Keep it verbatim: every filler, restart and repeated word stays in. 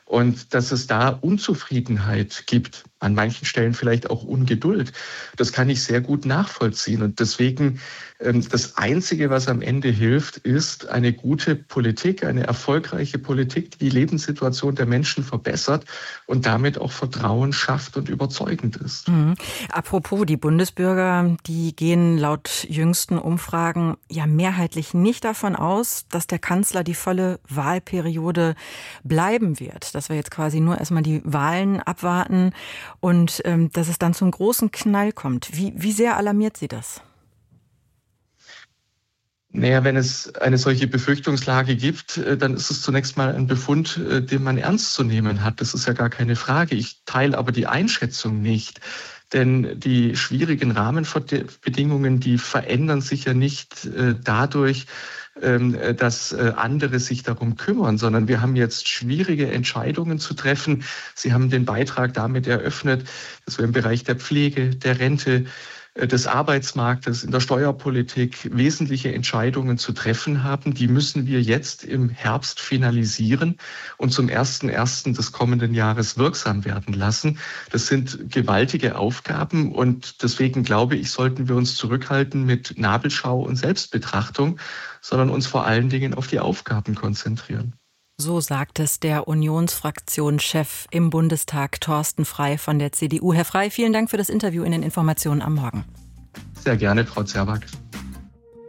Und dass es da Unzufriedenheit gibt, an manchen Stellen vielleicht auch Ungeduld, das kann ich sehr gut nachvollziehen. Und deswegen, das Einzige, was am Ende hilft, ist eine gute Politik, eine erfolgreiche Politik, die die Lebenssituation der Menschen verbessert und damit auch Vertrauen schafft und überzeugend ist. Mhm. Apropos, die Bundesbürger, die gehen laut jüngsten Umfragen ja mehrheitlich nicht davon aus, dass der Kanzler die volle Wahlperiode bleiben wird. Dass wir jetzt quasi nur erstmal die Wahlen abwarten und ähm, dass es dann zum großen Knall kommt. Wie, wie sehr alarmiert Sie das? Naja, wenn es eine solche Befürchtungslage gibt, dann ist es zunächst mal ein Befund, den man ernst zu nehmen hat. Das ist ja gar keine Frage. Ich teile aber die Einschätzung nicht. Denn die schwierigen Rahmenbedingungen, die verändern sich ja nicht äh, dadurch, ähm, dass äh, andere sich darum kümmern, sondern wir haben jetzt schwierige Entscheidungen zu treffen. Sie haben den Beitrag damit eröffnet, dass wir im Bereich der Pflege, der Rente, des Arbeitsmarktes, in der Steuerpolitik wesentliche Entscheidungen zu treffen haben. Die müssen wir jetzt im Herbst finalisieren und zum ersten ersten des kommenden Jahres wirksam werden lassen. Das sind gewaltige Aufgaben und deswegen glaube ich, sollten wir uns zurückhalten mit Nabelschau und Selbstbetrachtung, sondern uns vor allen Dingen auf die Aufgaben konzentrieren. So sagt es der Unionsfraktionschef im Bundestag, Thorsten Frey von der C D U. Herr Frey, vielen Dank für das Interview in den Informationen am Morgen. Sehr gerne, Frau Zerwak.